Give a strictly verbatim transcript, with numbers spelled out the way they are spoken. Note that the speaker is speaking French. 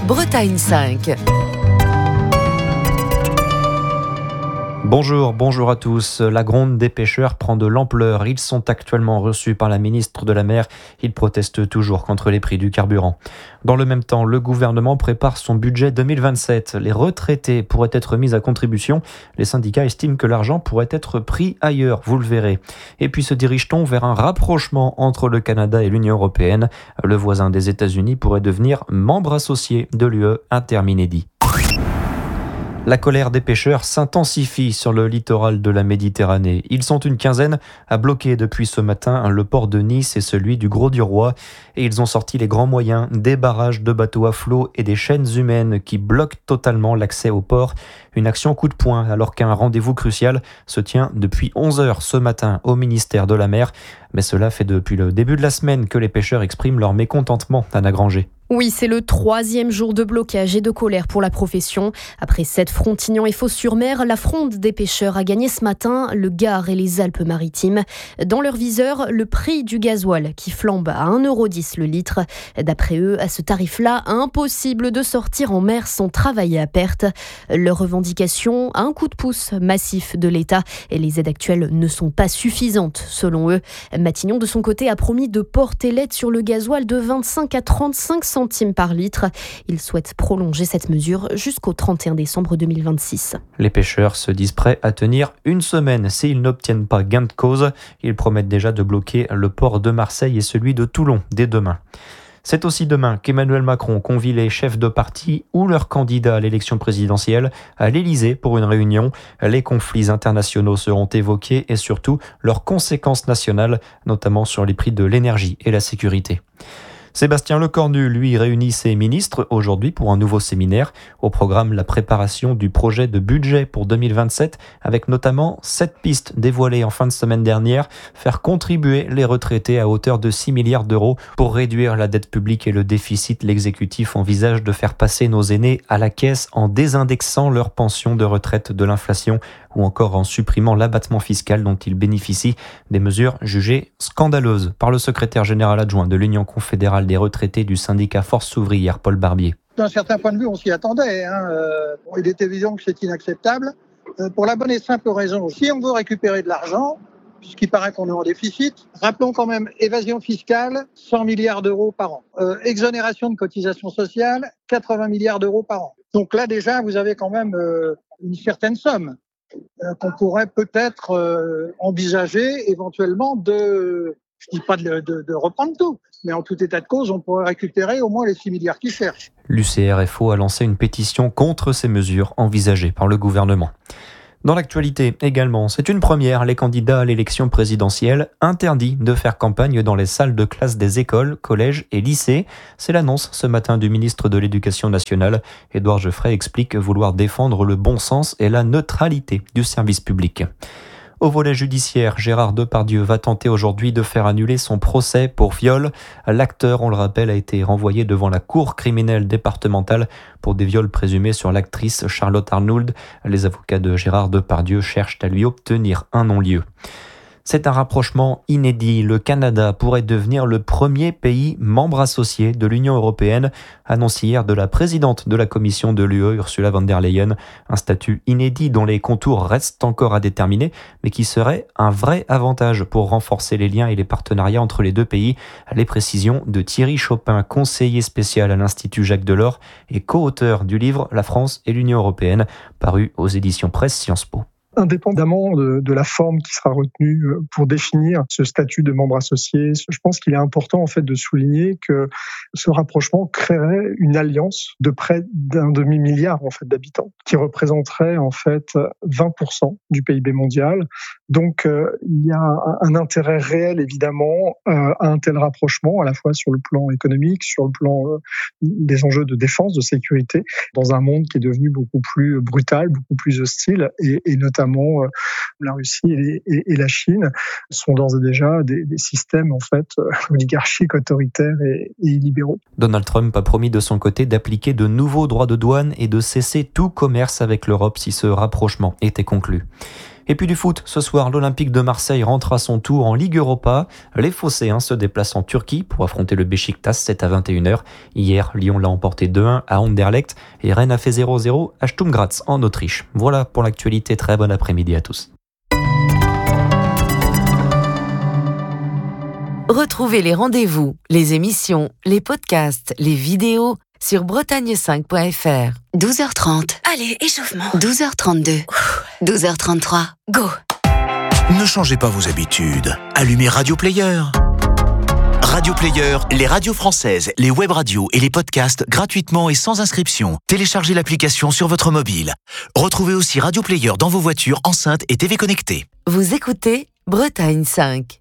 Bretagne cinq. Bonjour, bonjour à tous. La gronde des pêcheurs prend de l'ampleur. Ils sont actuellement reçus par la ministre de la Mer. Ils protestent toujours contre les prix du carburant. Dans le même temps, le gouvernement prépare son budget deux mille vingt-sept. Les retraités pourraient être mis à contribution. Les syndicats estiment que l'argent pourrait être pris ailleurs, vous le verrez. Et puis se dirige-t-on vers un rapprochement entre le Canada et l'Union européenne. Le voisin des États-Unis pourrait devenir membre associé de l'U E, un terme inédit. La colère des pêcheurs s'intensifie sur le littoral de la Méditerranée. Ils sont une quinzaine à bloquer depuis ce matin le port de Nice et celui du Gros-du-Roi. Et ils ont sorti les grands moyens, des barrages de bateaux à flot et des chaînes humaines qui bloquent totalement l'accès au port. Une action coup de poing alors qu'un rendez-vous crucial se tient depuis onze heures ce matin au ministère de la Mer. Mais cela fait depuis le début de la semaine que les pêcheurs expriment leur mécontentement, Anna Granger. Oui, c'est le troisième jour de blocage et de colère pour la profession. Après sept Frontignan et Fos-sur-Mer, la fronde des pêcheurs a gagné ce matin le Gard et les Alpes-Maritimes. Dans leur viseur, le prix du gasoil qui flambe à un euro dix le litre. D'après eux, à ce tarif-là, impossible de sortir en mer sans travailler à perte. Leur revendication, un coup de pouce massif de l'État et les aides actuelles ne sont pas suffisantes selon eux. Matignon, de son côté, a promis de porter l'aide sur le gasoil de vingt-cinq à trente-cinq centimes par litre. Il souhaite prolonger cette mesure jusqu'au trente et un décembre deux mille vingt-six. Les pêcheurs se disent prêts à tenir une semaine s'ils n'obtiennent pas gain de cause. Ils promettent déjà de bloquer le port de Marseille et celui de Toulon dès demain. C'est aussi demain qu'Emmanuel Macron convie les chefs de parti ou leurs candidats à l'élection présidentielle à l'Élysée pour une réunion. Les conflits internationaux seront évoqués et surtout leurs conséquences nationales, notamment sur les prix de l'énergie et la sécurité. Sébastien Lecornu, lui, réunit ses ministres aujourd'hui pour un nouveau séminaire. Au programme, la préparation du projet de budget pour deux mille vingt-sept, avec notamment sept pistes dévoilées en fin de semaine dernière. Faire contribuer les retraités à hauteur de six milliards d'euros pour réduire la dette publique et le déficit. L'exécutif envisage de faire passer nos aînés à la caisse en désindexant leurs pensions de retraite de l'inflation ou encore en supprimant l'abattement fiscal dont ils bénéficient, des mesures jugées scandaleuses par le secrétaire général adjoint de l'Union confédérale des retraités du syndicat Force ouvrière, Paul Barbier. D'un certain point de vue, on s'y attendait. Hein. Euh, il est évident que c'est inacceptable. Euh, pour la bonne et simple raison, si on veut récupérer de l'argent, puisqu'il paraît qu'on est en déficit, rappelons quand même évasion fiscale, cent milliards d'euros par an. Euh, exonération de cotisations sociales, quatre-vingts milliards d'euros par an. Donc là déjà, vous avez quand même euh, une certaine somme euh, qu'on pourrait peut-être euh, envisager éventuellement de... Je ne dis pas de, de, de reprendre tout, mais en tout état de cause, on pourrait récupérer au moins les six milliards qu'ils cherchent. L'U C R F O a lancé une pétition contre ces mesures envisagées par le gouvernement. Dans l'actualité également, c'est une première, les candidats à l'élection présidentielle interdits de faire campagne dans les salles de classe des écoles, collèges et lycées. C'est l'annonce ce matin du ministre de l'Éducation nationale. Édouard Geoffrey explique vouloir défendre le bon sens et la neutralité du service public. Au volet judiciaire, Gérard Depardieu va tenter aujourd'hui de faire annuler son procès pour viol. L'acteur, on le rappelle, a été renvoyé devant la cour criminelle départementale pour des viols présumés sur l'actrice Charlotte Arnould. Les avocats de Gérard Depardieu cherchent à lui obtenir un non-lieu. C'est un rapprochement inédit. Le Canada pourrait devenir le premier pays membre associé de l'Union européenne, annonce hier de la présidente de la commission de l'U E, Ursula von der Leyen. Un statut inédit dont les contours restent encore à déterminer, mais qui serait un vrai avantage pour renforcer les liens et les partenariats entre les deux pays. Les précisions de Thierry Chopin, conseiller spécial à l'Institut Jacques Delors et co-auteur du livre « La France et l'Union européenne », paru aux éditions Presse Sciences Po. Indépendamment de, de la forme qui sera retenue pour définir ce statut de membre associé, je pense qu'il est important en fait de souligner que ce rapprochement créerait une alliance de près d'un demi-milliard en fait d'habitants, qui représenterait en fait vingt pour cent du P I B mondial. Donc euh, il y a un, un intérêt réel évidemment euh, à un tel rapprochement, à la fois sur le plan économique, sur le plan euh, des enjeux de défense, de sécurité, dans un monde qui est devenu beaucoup plus brutal, beaucoup plus hostile, et, et notamment euh, la Russie et, et, et la Chine sont d'ores et déjà des, des systèmes en fait euh, oligarchiques, autoritaires et, et illibéraux. Donald Trump a promis de son côté d'appliquer de nouveaux droits de douane et de cesser tout commerce avec l'Europe si ce rapprochement était conclu. Et puis du foot, ce soir, l'Olympique de Marseille rentre à son tour en Ligue Europa. Les Phocéens se déplacent en Turquie pour affronter le Beşiktaş, c'est à vingt et une heures. Hier, Lyon l'a emporté deux un à Anderlecht et Rennes a fait zéro zéro à Sturm Graz en Autriche. Voilà pour l'actualité, très bon après-midi à tous. Retrouvez les rendez-vous, les émissions, les podcasts, les vidéos sur bretagne cinq point f r. douze heures trente. Allez, échauffement. douze heures trente-deux. douze heures trente-trois. Go. Ne changez pas vos habitudes. Allumez Radio Player. Radio Player, les radios françaises, les web radios et les podcasts gratuitement et sans inscription. Téléchargez l'application sur votre mobile. Retrouvez aussi Radio Player dans vos voitures, enceintes et T V connectées. Vous écoutez Bretagne cinq.